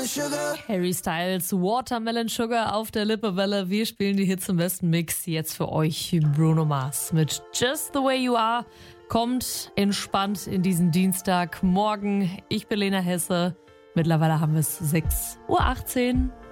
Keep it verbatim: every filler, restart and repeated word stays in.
Harry Styles, Watermelon Sugar auf der Lippewelle. Wir spielen die Hits im besten Mix. Jetzt für euch Bruno Mars mit Just the Way You Are. Kommt entspannt in diesen Dienstagmorgen. Ich bin Lena Hesse. Mittlerweile haben wir es sechs Uhr achtzehn.